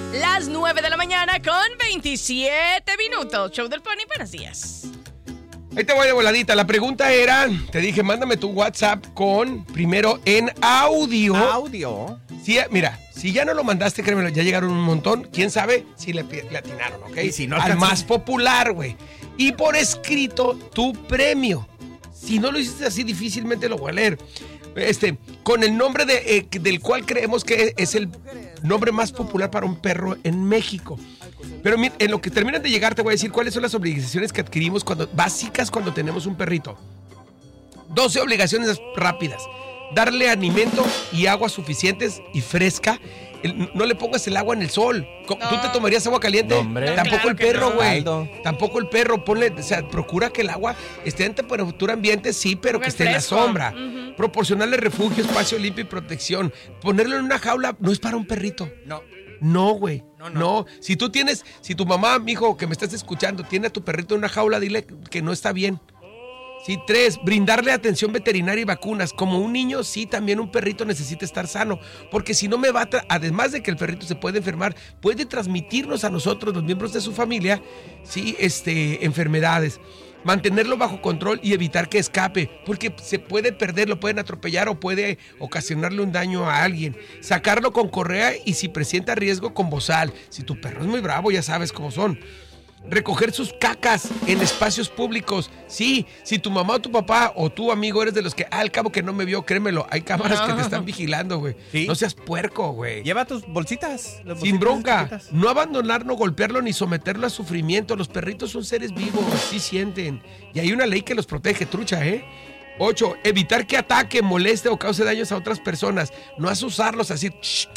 Las 9 de la mañana con 27 minutos. Show del Pony, buenos días. Ahí te voy de voladita. La pregunta era, te dije, mándame tu WhatsApp con, primero, en audio. Audio. Sí, mira, si ya no lo mandaste, créemelo, ya llegaron un montón. ¿Quién sabe si le atinaron, ok? Y si no, al más popular, güey. Y por escrito, tu premio. Si no lo hiciste así, difícilmente lo voy a leer. Con el nombre del cual creemos que es el nombre más popular para un perro en México. Pero en lo que terminan de llegar te voy a decir cuáles son las obligaciones que adquirimos básicas cuando tenemos un perrito. 12 obligaciones rápidas. Darle alimento y agua suficientes y fresca. No le pongas el agua en el sol. ¿Tú te tomarías agua caliente? No, hombre. Tampoco Claro el perro, güey. No. Tampoco el perro. Procura que el agua esté en temperatura ambiente, sí, pero que esté en la fresco. sombra. Proporcionarle refugio, espacio limpio y protección. Ponerlo en una jaula no es para un perrito. No, güey. No. Si tu mamá, mijo, que me estás escuchando, tiene a tu perrito en una jaula, dile que no está bien. Sí, 3, brindarle atención veterinaria y vacunas. Como un niño, sí, también un perrito necesita estar sano. Porque si no me va además de que el perrito se puede enfermar, puede transmitirnos a nosotros, los miembros de su familia, sí, enfermedades. Mantenerlo bajo control y evitar que escape, porque se puede perder, lo pueden atropellar o puede ocasionarle un daño a alguien. Sacarlo con correa y si presenta riesgo con bozal. Si tu perro es muy bravo, ya sabes cómo son. Recoger sus cacas en espacios públicos. Sí, si tu mamá o tu papá o tu amigo eres de los que, al cabo que no me vio, créemelo, hay cámaras que te están vigilando, güey. ¿Sí? No seas puerco, güey. Lleva tus bolsitas. Sin bronca. No abandonar, no golpearlo ni someterlo a sufrimiento. Los perritos son seres vivos, sí sienten. Y hay una ley que los protege, trucha, 8. Evitar que ataque, moleste o cause daños a otras personas. No asusarlos así.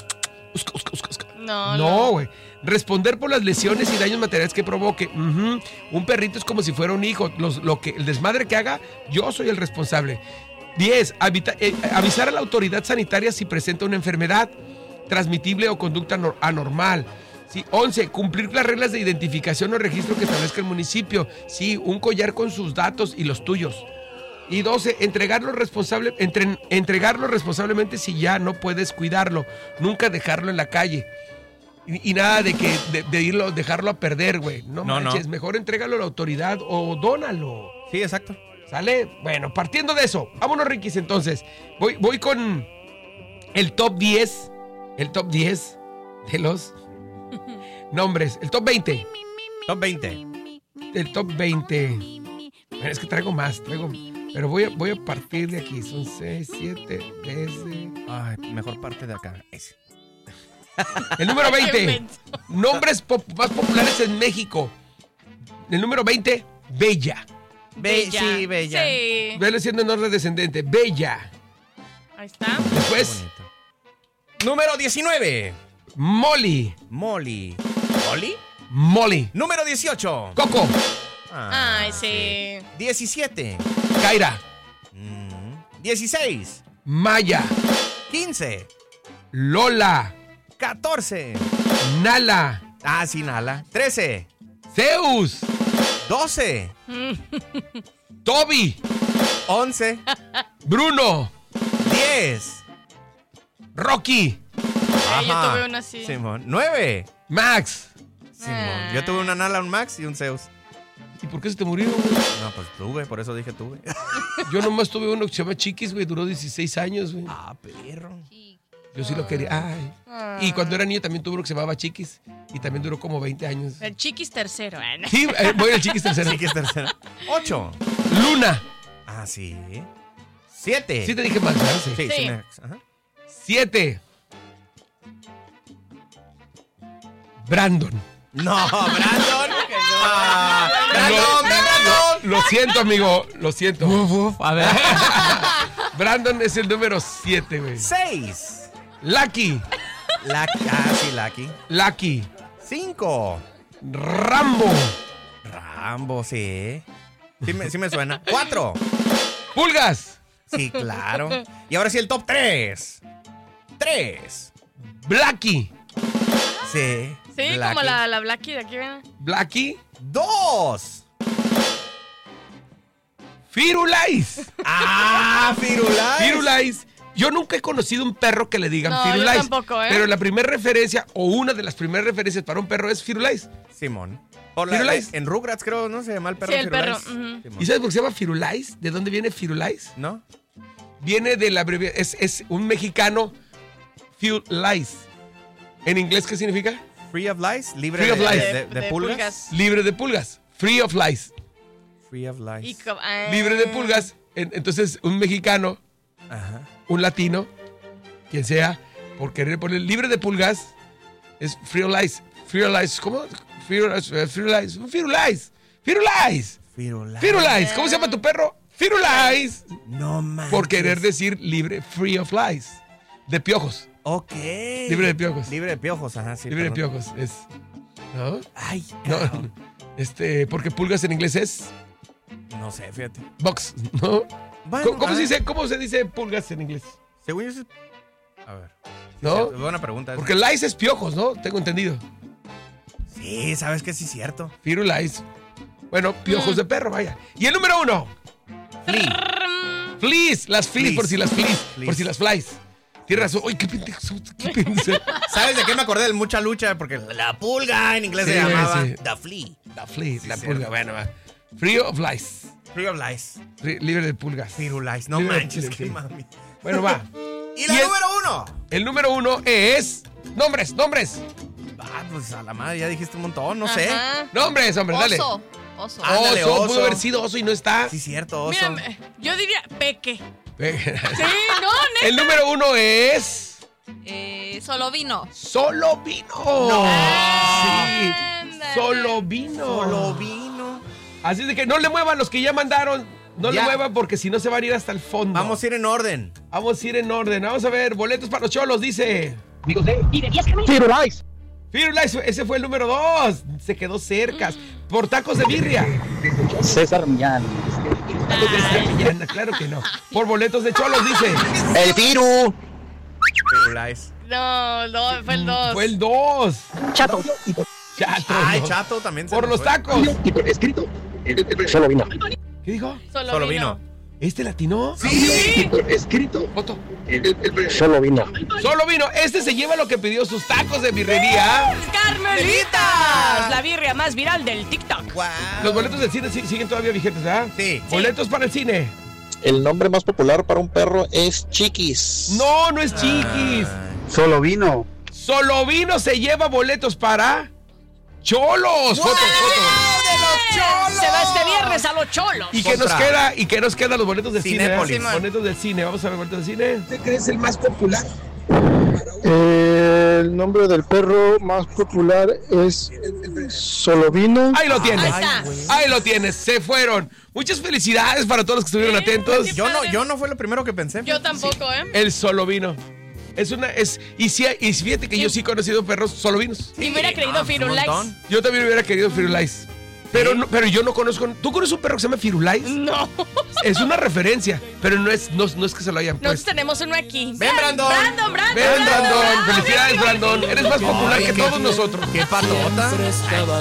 No, güey. Responder por las lesiones y daños materiales que provoque. Un perrito es como si fuera un hijo. El desmadre que haga, yo soy el responsable. 10. Avisar a la autoridad sanitaria si presenta una enfermedad transmitible o conducta anormal. Sí. 11. Cumplir las reglas de identificación o registro que establezca el municipio. Sí, un collar con sus datos y los tuyos. Y 12, entregarlo responsablemente si ya no puedes cuidarlo. Nunca dejarlo en la calle. Y nada de dejarlo a perder, güey. No manches, mejor entrégalo a la autoridad o dónalo. Sí, exacto. ¿Sale? Bueno, partiendo de eso, vámonos, Riquis, entonces. Voy con el top 10. El top 10 de los nombres. El top 20. Top 20. El top 20. Es que traigo más, pero voy a partir de aquí. Son 6, 7, 10. Ay, mejor parte de acá. El número 20. Nombres más populares en México. El número 20, Bella. Sí, Bella. Sí. Velo siendo en orden descendente. Bella. Ahí está. Después, Número 19. Molly. Molly. Molly. Número 18. Coco. Ay, sí. 17. Kaira. 16. Maya. 15. Lola. 14. Nala. Sí, Nala. 13. Zeus. 12. Toby. 11. Bruno. 10. Rocky. Yo tuve una así. Simón. 9. Max. Simón. Yo tuve una Nala, un Max y un Zeus. ¿Y por qué se te murió, güey? No, pues tuve, por eso dije tuve. Yo nomás tuve uno que se llama Chiquis, güey. Duró 16 años, güey. Perro. Yo sí lo quería. Ay. Y cuando era niño también tuve uno que se llamaba Chiquis. Y también duró como 20 años. El Chiquis tercero. Sí, voy al Chiquis tercero. Chiquis tercero. 8. Luna. Sí. 7. Sí te dije más, ¿verdad? Sí. Sí. 7. Brandon. No, Brandon. Brandon. Lo siento, amigo. Lo siento. A ver. Brandon es el número 7, güey. 6. Lucky. Sí, Lucky. Lucky. 5. Rambo, sí. Sí me suena. 4. Pulgas. Sí, claro. Y ahora sí el top 3. 3. Blackie. Sí. Sí, Blackie. como la Blackie de aquí, ¿verdad? Blackie. 2. Firulais. Firulais. Firulais. Yo nunca he conocido un perro que le digan No, Firulais. yo tampoco, ¿eh? Pero la primera referencia, o una de las primeras referencias para un perro es Firulais. Simón. Firulais. En Rugrats, creo, ¿no? Se llama el perro Sí, el perro, Firulais. ujú. Simón. ¿Y sabes por qué se llama Firulais? ¿De dónde viene Firulais? ¿No? Viene de la es un mexicano, Firulais. ¿En inglés qué significa? Free of lies, libre Free of lies. de pulgas. Libre de pulgas. Free of lies. Free of lies. Y Libre de pulgas. Entonces, un mexicano, Ajá. un latino, quien sea, por querer poner libre de pulgas, es free of lies. Free of lies. ¿Cómo? Free of lies. Firulais. Firulais. Firulais. Firulais. ¿Cómo se llama tu perro? Firulais. No manches. Por querer decir libre, free of lies. De piojos. Ok. Libre de piojos. Libre de piojos, ajá, sí. Libre de perdón. piojos. Es. ¿No? Ay, No. cabrón. Porque pulgas en inglés es No sé, fíjate. box, ¿no? Bueno, ¿Cómo se dice pulgas en inglés? Según yo, a ver. ¿No? Es buena pregunta. Porque lice es piojos, ¿no? Tengo entendido. Sí, sabes que sí es cierto. Firulais. Bueno, piojos de perro, vaya. Y el número 1. Fleas. Las fleas, por si las fleas. Por si las flies. Tienes razón. Uy, qué pendejo. ¿Qué pensé? ¿Sabes de qué me acordé? Del mucha lucha, porque la pulga en inglés Sí, se llamaba sí. the flea. La flea, Sí, la cierto. pulga. Bueno, va. Free of lies. Free of lies. Libre de pulgas. Firulais. No Libre de manches, pulgas, qué sí. mami. Bueno, va. Y la Y el- número 1. El número 1 es. Nombres. Ah, pues a la madre, ya dijiste un montón, no sé. Nombres, hombre, dale. Oso. Oso. Ah. Ándale, Oso, oso. pudo haber sido oso y no está. Sí, cierto, oso. Mira, yo diría peque. Sí, El no, neta. número 1 es. Solo vino. Solo vino. Sí. Ándale. Solo vino. Solo vino. Así de que no le muevan los que ya mandaron. No le Ya. muevan porque si no se van a ir hasta el fondo. Vamos a ir en orden. Vamos a ir en orden. Vamos a ver. Boletos para los cholos, dice. Firulais. Firulais, ese fue el número 2. Se quedó cerca. Por tacos de birria. César Millán. Villana, claro que no. Por boletos de cholos, dice. El Firu. Firulais. No, fue el 2. Fue el 2. Chato. Chato. Ay, ¿no? chato también. se Por nos los fue. tacos. Escrito. Solo vino. ¿Qué dijo? Solo vino. ¿Este latino? Sí. Escrito. Foto. Solo vino. Solo vino. Este se lleva lo que pidió, sus tacos de birrería. ¡Carmelitas! La birria más viral del TikTok. Wow. Los boletos del cine siguen todavía vigentes, ¿verdad? Sí. Boletos para el cine. El nombre más popular para un perro es Chiquis. No es Chiquis. Solo vino. Solo vino se lleva boletos para cholos. Foto. ¡De los cholos! Se va este viernes a los cholos. ¿Y qué nos queda los boletos del cine? Cinépolis. ¿verdad? Boletos del cine. Vamos a ver boletos del cine. ¿Usted cree es el más popular? El nombre del perro más popular es Solo vino. Ahí lo tienes. Ahí está. Ahí lo tienes. Se fueron. Muchas felicidades para todos los que estuvieron atentos. qué Yo no fue lo primero que pensé. Yo tampoco, ¿eh? El solo vino. Y fíjate que yo sí he conocido perros solo vinos. Y hubiera creído pues, un Firulais. montón. Yo también hubiera querido Firulais. Pero, pero yo no conozco. ¿Tú conoces un perro que se llama Firulais? No. Es una referencia, pero no es que se lo hayan Nosotros puesto. tenemos uno aquí. Ven, Brandon. Brandon. Ven, Brandon. Felicidades, Brandon. Eres más popular que todos nosotros. ¡Qué patota!